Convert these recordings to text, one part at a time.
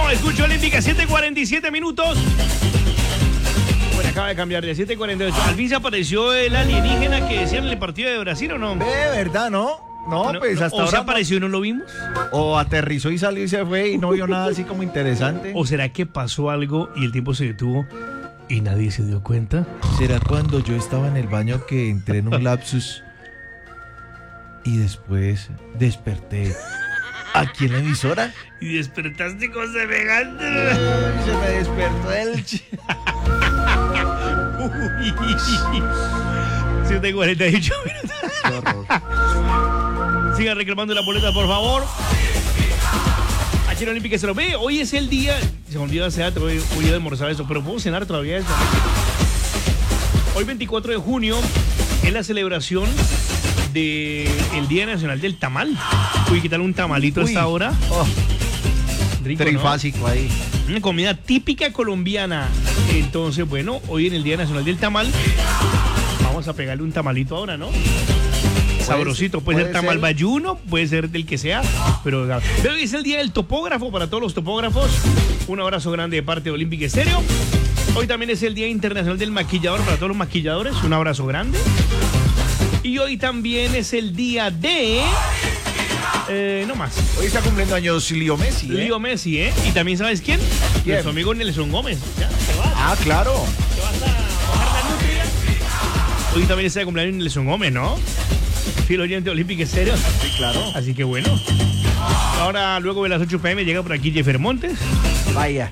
Bueno, escucho Olímpica, 7:47 minutos. Bueno, acaba de cambiar de 7:48. Al fin se apareció el alienígena que decían en el partido de Brasil, ¿o no? De verdad, ¿no? No, pues hasta o ahora. se apareció y no lo vimos. O aterrizó y salió y se fue y no vio nada así como interesante. ¿O será que pasó algo y el tiempo se detuvo y nadie se dio cuenta? ¿Será cuando yo estaba en el baño que entré en un lapsus y después desperté aquí en la emisora? Y despertaste con semejante. Se me despertó el... 7:48 minutos. Qué horror. Sigan reclamando la boleta, por favor. Aquí en Olímpica se lo ve. Hoy es el día. Se me olvidó hacer hoy voy a almorzar eso, pero puedo cenar todavía eso. Hoy 24 de junio es la celebración del Día Nacional del Tamal. Uy, ¿qué tal un tamalito a esta hora? Oh, Rico, trifásico, ¿no? Ahí. Una comida típica colombiana. Entonces, bueno, hoy en el Día Nacional del Tamal vamos a pegarle un tamalito ahora, ¿no? Sabrosito, puede ser tamal bayuno, puede ser del que sea, pero hoy es el día del topógrafo para todos los topógrafos. Un abrazo grande de parte de Olímpica Estéreo. Hoy también es el Día Internacional del Maquillador para todos los maquilladores. Un abrazo grande. Y hoy también es el día de... no más. Hoy está cumpliendo años Leo Messi, ¿eh? Leo Messi, ¿eh? Y también, ¿sabes quién? Nuestro amigo Nelson Gómez. Ya, te vas. Ah, claro. ¿Te vas a bajar la nutria? Hoy también está de cumpleaños Nelson Gómez, ¿no? Fiel oyente Olímpica Estéreo. Sí, claro. Así que bueno. Ahora, luego de las 8 p.m. llega por aquí Jeffer Montes. Vaya.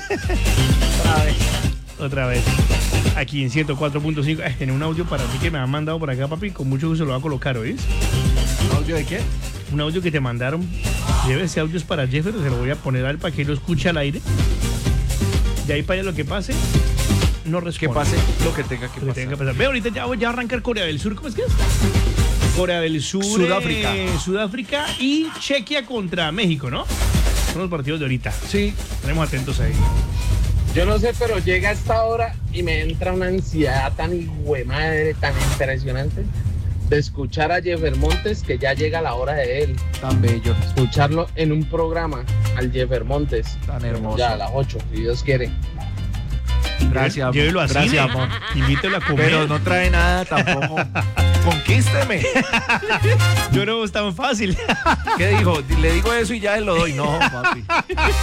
Otra vez. Aquí en 104.5. Tiene un audio para ti que me han mandado por acá, papi. Con mucho gusto lo va a colocar, ¿oís? ¿Un audio de qué? Un audio que te mandaron. Lleve ese audio es para Jeffer. Se lo voy a poner a él para que lo escuche al aire. De ahí para allá lo que pase. No responde. Que pase lo que tenga que pasar. Ve, ahorita ya va a arrancar Corea del Sur. ¿Cómo es que es? Corea del Sur, Sudáfrica y Chequia contra México, ¿no? Son los partidos de ahorita. Sí. Estaremos atentos ahí. Yo no sé, pero llega a esta hora y me entra una ansiedad tan hijuemadre, tan impresionante de escuchar a Jeffer Montes, que ya llega la hora de él. Tan bello. Escucharlo en un programa al Jeffer Montes. Tan hermoso. Ya a las 8, si Dios quiere. Gracias, amor. Llévelo así. Gracias, amor. Invítelo a comer. Pero no trae nada tampoco. Conquísteme. Yo no es tan fácil. ¿Qué dijo? Le digo eso y ya se lo doy. No, papi.